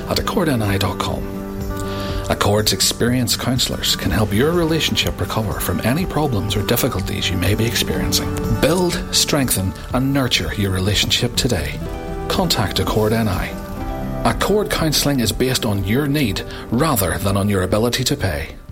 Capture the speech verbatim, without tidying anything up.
at accord n i dot com. Accord's experienced counsellors can help your relationship recover from any problems or difficulties you may be experiencing. Build, strengthen and nurture your relationship today. Contact Accord N I. Accord Counselling is based on your need rather than on your ability to pay.